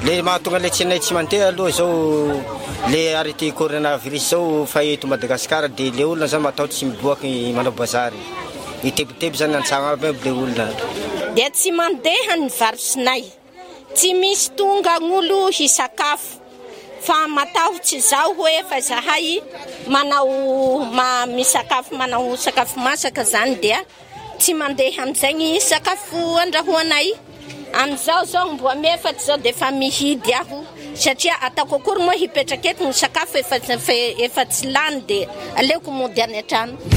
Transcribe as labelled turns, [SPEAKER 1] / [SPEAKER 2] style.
[SPEAKER 1] Le mahatonga le tsinay tsy mandeha aloha zao le arrêté coronavirus zao fa eto Madagasikara dia le olona zany matahotra tsy miboaky manao bazary. Itebiteby zany an-tsagno aby le olona.
[SPEAKER 2] Dia tsy mandeha ny varosinay. Tsy misy tonga gn'olo hisakafo. Fa matahotra zao hoe fa zahay manao misakafo manao sakafo masaka zany dia tsy mandeha amin'izay sakafo andrahoanay. Amin'izao zao mbo amefaty zao dia efa mihidy aho satria ataoko akory moa hipetraka eto ny sakafo efa tsy lany dia aleoko mody any an-trano.